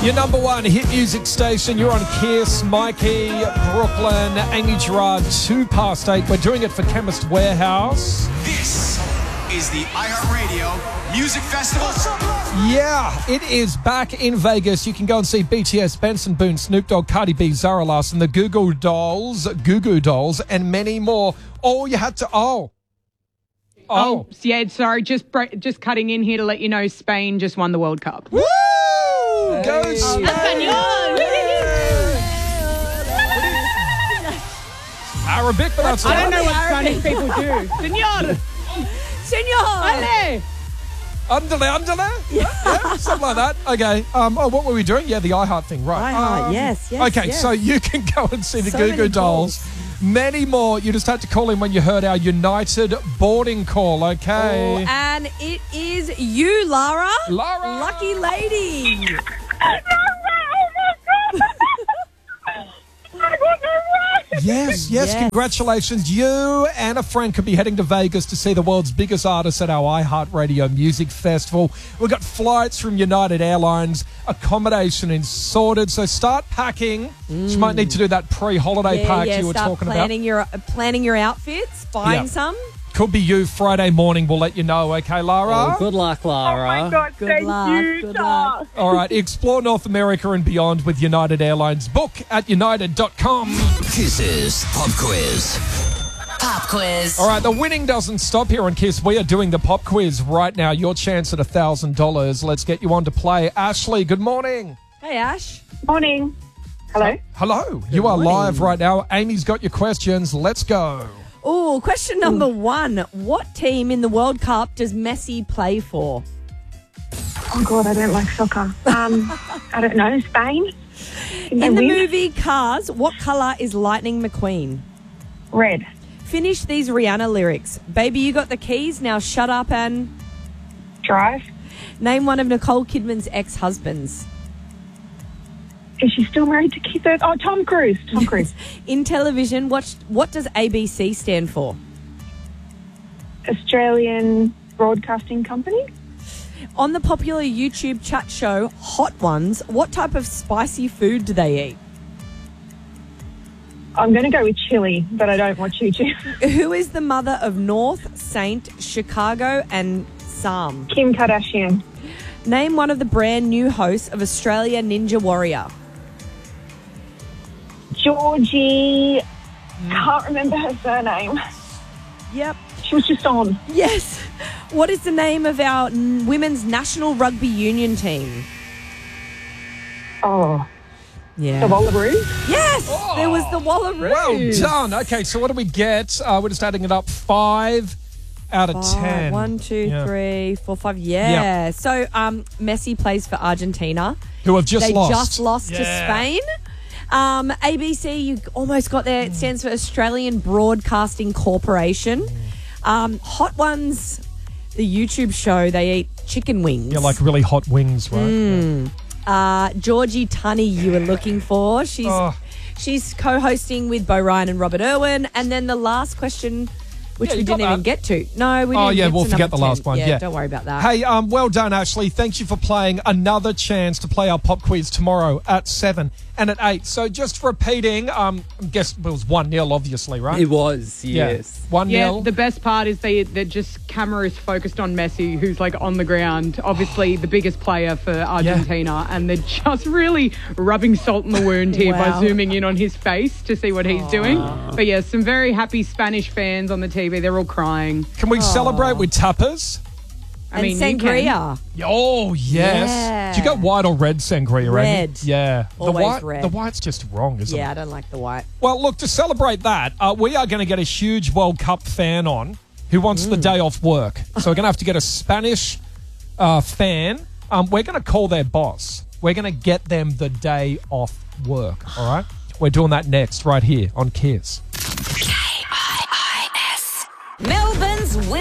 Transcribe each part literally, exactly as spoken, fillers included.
Your number one hit music station. You're on Kiss, Mikey, Brooklyn, Amy Gerard, two past eight. We're doing it for Chemist Warehouse. This is the iHeartRadio Music Festival. Yeah, it is back in Vegas. You can go and see B T S, Benson Boone, Snoop Dogg, Cardi B, Zara Larsson, the Goo Goo Dolls, Goo Goo Dolls, and many more. All you had to... Oh. Oh, oh yeah, sorry, just bre- just cutting in here to let you know Spain just won the World Cup. Woo! Hey. Go Spain! Español! Arabic, but that's I don't know what Arabic. Spanish people do. Señor! Senor! Ale! Underle, underle? Yeah. yeah, something like that. Okay. Um, oh, what were we doing? Yeah, the iHeart thing, right. iHeart, um, yes, yes, Okay, yes. so you can go and see the So Goo many Goo Dolls. calls. Many more. You just had to call in when you heard our United boarding call, okay? Oh, and it is you, Lara. Lara! Lucky lady. Yes, yes, Yes. congratulations. You and a friend could be heading to Vegas to see the world's biggest artists at our iHeartRadio Music Festival. We've got flights from United Airlines, accommodation is sorted, so start packing. Mm. You might need to do that pre-holiday Yeah, pack yeah, you were start talking planning about. Your, uh, planning your outfits, buying Yeah. some. Could be you Friday morning, we'll let you know, okay, Lara? Oh, good luck, Lara. Oh my God, Good thank luck, you. good Charles. luck. All right, explore North America and beyond with United Airlines. Book at united dot com. Kisses Pop Quiz. Pop quiz. All right, the winning doesn't stop here on Kiss. We are doing the pop quiz right now. Your chance at one thousand dollars. Let's get you on to play. Ashley, good morning. Hey, Ash. Morning. Hello. Hello. You are morning. live right now. Amy's got your questions. Let's go. Oh, question number one. What team in the World Cup does Messi play for? Oh God, I don't like soccer. Um, I don't know. Spain. Did they In the win? movie Cars, what colour is Lightning McQueen? Red. Finish these Rihanna lyrics. Baby, you got the keys. Now shut up and Drive. name one of Nicole Kidman's ex-husbands. Is she still married to Keith? Ur- Oh, Tom Cruise. Tom Cruise. In television, what, what does A B C stand for? Australian Broadcasting Company. On the popular YouTube chat show Hot Ones, what type of spicy food do they eat? I'm going to go with chili, but I don't want you to. Who is the mother of North, Saint, Chicago, and Sam? Kim Kardashian. Name one of the brand new hosts of Australia Ninja Warrior. Georgie. Can't remember her surname. Yep. She was just on. Yes. What is the name of our n- women's national rugby union team? Oh, Yeah. the Wallaroos. Yes, there was the Wallaroos. Well done. Okay, so what do we get? Uh, we're just adding it up. Five out of Five. ten. One, two, Yeah. three, four, five. Yeah. Yeah. So um, Messi plays for Argentina. Who have just they lost. just lost to Yeah. Spain. Um, A B C, you almost got there. It stands for Australian Broadcasting Corporation. Um, Hot Ones, the YouTube show, they eat chicken wings. Yeah, like really hot wings, right? Mm. Uh, Georgie Tunney, you were looking for. She's Oh. she's co-hosting with Bo Ryan and Robert Irwin. And then the last question, which Yeah, we you got didn't even that. get to. No, we didn't. Oh, yeah, get we'll to forget number the last ten. one. Yeah. Don't worry about that. Hey, um, well done, Ashley. Thank you for playing. Another chance to play our pop quiz tomorrow at seven and at eight. So just repeating, um, I guess it was one nil, obviously, right? It was, Yeah. yes. one Yeah, nil. the best part is they they're just camera is focused on Messi, who's like on the ground, obviously the biggest player for Argentina, and they're just really rubbing salt in the wound here Wow. by zooming in on his face to see what he's doing. But yeah, some very happy Spanish fans on the T V. They're all crying. Can we celebrate with tapas? I and mean, you can. sangria. Oh, yes. Yeah. Do you got white or red sangria, Amy? Red. Yeah. Always the white, red. The white's just wrong, isn't Yeah, I it? don't like the white. Well, look, to celebrate that, uh, we are going to get a huge World Cup fan on who wants Mm. the day off work. So we're going to have to get a Spanish uh, fan. Um, we're going to call their boss. We're going to get them the day off work, all right? We're doing that next right here on Kiss. Melbourne's Will and Wood.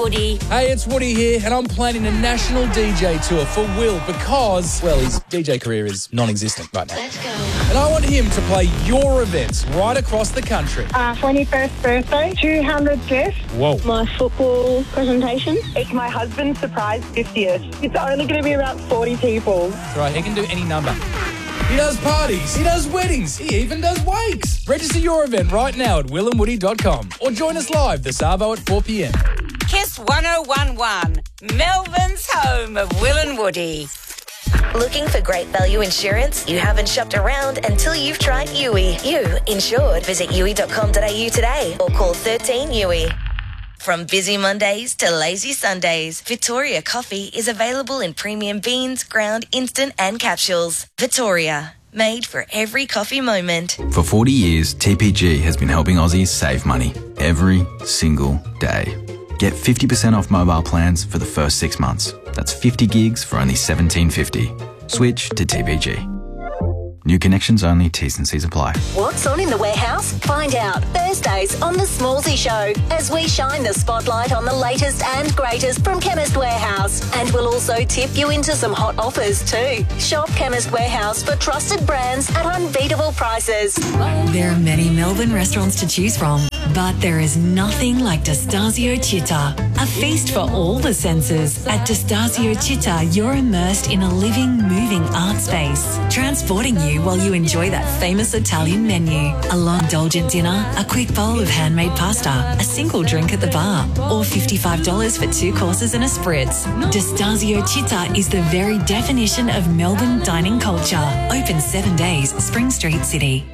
Woody. Hey, it's Woody here, and I'm planning a national D J tour for Will because, well, his D J career is non-existent right now. Let's go. And I want him to play your events right across the country. Uh, twenty-first birthday, two hundred guests. Whoa. My football presentation. It's my husband's surprise fiftieth. It's only going to be about forty people. That's right, he can do any number. He does parties, he does weddings, he even does wakes. Register your event right now at will and woody dot com or join us live this Arvo at four p.m. Kiss one oh one one, Melbourne's home of Will and Woody. Looking for great value insurance? You haven't shopped around until you've tried U I. You insured. Visit U I dot com dot a u today or call thirteen U I. From busy Mondays to lazy Sundays, Victoria Coffee is available in premium beans, ground, instant and capsules. Victoria, made for every coffee moment. For forty years, T P G has been helping Aussies save money every single day. Get fifty percent off mobile plans for the first six months. That's fifty gigs for only seventeen fifty. Switch to T P G. New connections only, T's and C's apply. What's on in the warehouse? Find out Thursdays on The Smallsy Show as we shine the spotlight on the latest and greatest from Chemist Warehouse. And we'll also tip you into some hot offers too. Shop Chemist Warehouse for trusted brands at unbeatable prices. There are many Melbourne restaurants to choose from, but there is nothing like Destasio Città, a feast for all the senses. At Destasio Città, you're immersed in a living, moving art space, transporting you while you enjoy that famous Italian menu. A long indulgent dinner, a quick bowl of handmade pasta, a single drink at the bar, or fifty-five dollars for two courses and a spritz. Destasio Città is the very definition of Melbourne dining culture. Open seven days, Spring Street, City.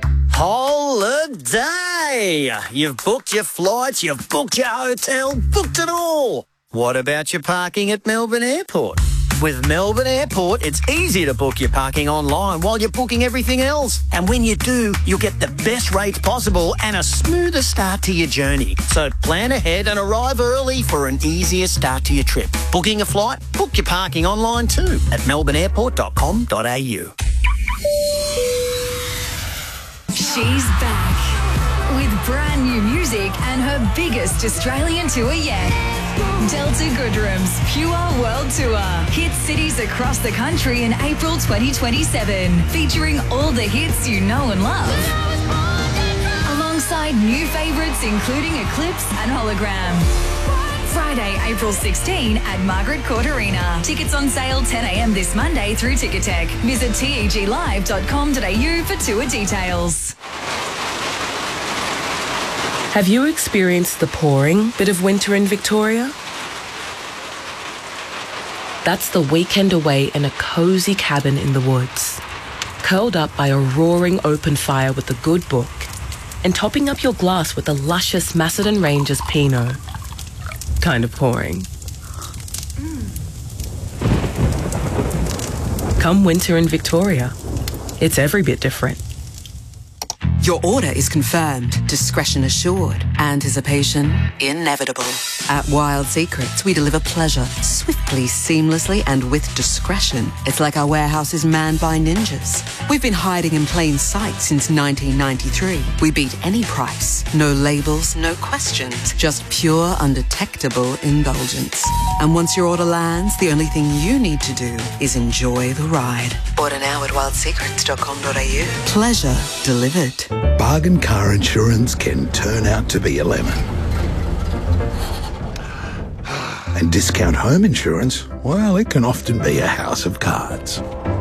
Holiday! You've booked your flights, you've booked your hotel, booked it all. What about your parking at Melbourne Airport? With Melbourne Airport, it's easy to book your parking online while you're booking everything else. And when you do, you'll get the best rates possible and a smoother start to your journey. So plan ahead and arrive early for an easier start to your trip. Booking a flight? Book your parking online too at melbourne airport dot com dot a u. She's back with brand new music and her biggest Australian tour yet. Delta Goodrum's Pure World Tour. Hit cities across the country in April twenty twenty-seven, featuring all the hits you know and love. Alongside new favourites including Eclipse and Hologram. Friday, April sixteenth at Margaret Court Arena. Tickets on sale ten a.m. this Monday through Ticketek. Visit T E G live dot com dot a u for tour details. Have you experienced the pouring bit of winter in Victoria? That's the weekend away in a cosy cabin in the woods, curled up by a roaring open fire with a good book, and topping up your glass with a luscious Macedon Rangers Pinot. Kind of pouring. Mm. Come winter in Victoria, it's every bit different. Your order is confirmed, discretion assured, anticipation inevitable. At Wild Secrets, we deliver pleasure swiftly, seamlessly, and with discretion. It's like our warehouse is manned by ninjas. We've been hiding in plain sight since nineteen ninety-three. We beat any price. No labels, no questions, just pure, undetectable indulgence. And once your order lands, the only thing you need to do is enjoy the ride. Order now at wild secrets dot com dot a u. Pleasure delivered. Bargain car insurance can turn out to be a lemon. And discount home insurance, well, it can often be a house of cards.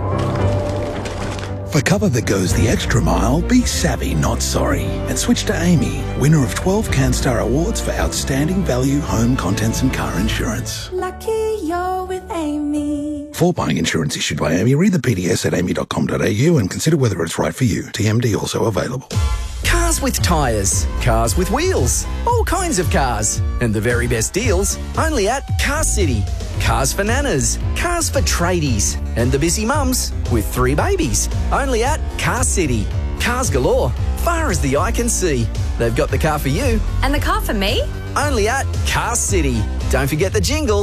For cover that goes the extra mile, be savvy, not sorry. And switch to Amy, winner of twelve CanStar Awards for outstanding value home contents and car insurance. Lucky you're with Amy. For buying insurance issued by Amy, read the P D S at amy dot com dot a u and consider whether it's right for you. T M D also available. Cars with tyres, cars with wheels, all kinds of cars. And the very best deals only at Car City. Cars for nanas, cars for tradies, and the busy mums with three babies. Only at Car City. Cars galore, far as the eye can see. They've got the car for you. And the car for me? Only at Car City. Don't forget the jingle.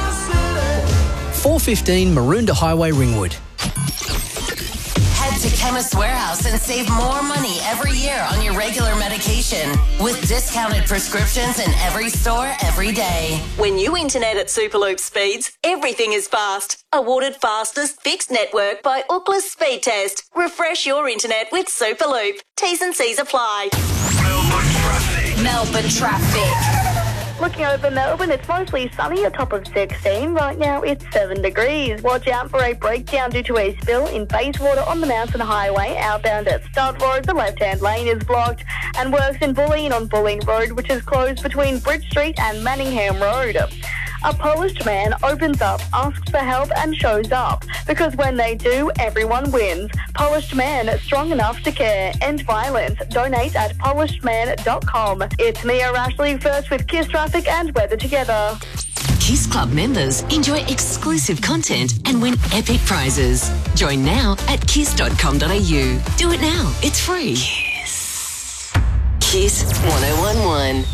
four fifteen Maroondah Highway, Ringwood. Head to Chemist Warehouse and save more money every year on your regular medication with discounted prescriptions in every store every day. When you internet at Superloop speeds, everything is fast. Awarded fastest fixed network by Ookla's Speed Test. Refresh your internet with Superloop. T's and C's apply. Melbourne traffic. Looking over Melbourne, it's mostly sunny, a top of sixteen. Right now, it's seven degrees. Watch out for a breakdown due to a spill in Bayswater on the Mountain Highway. Outbound at Stud Road, the left-hand lane is blocked. And works in Bulleen on Bulleen Road, which is closed between Bridge Street and Manningham Road. A polished man opens up, asks for help and shows up. Because when they do, everyone wins. Polished Man, strong enough to care. End violence. Donate at polished man dot com. It's Mia Rashley first with Kiss Traffic and Weather Together. Kiss Club members enjoy exclusive content and win epic prizes. Join now at kiss dot com dot a u. Do it now. It's free. Kiss. Kiss one oh one one.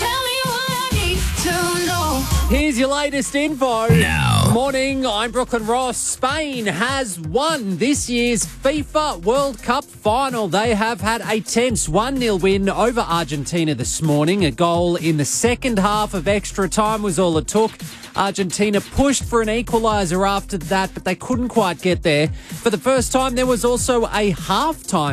Here's your latest info. Now. Morning, I'm Brooklyn Ross. Spain has won this year's FIFA World Cup final. They have had a tense one nil win over Argentina this morning. A goal in the second half of extra time was all it took. Argentina pushed for an equaliser after that, but they couldn't quite get there. For the first time, there was also a half-time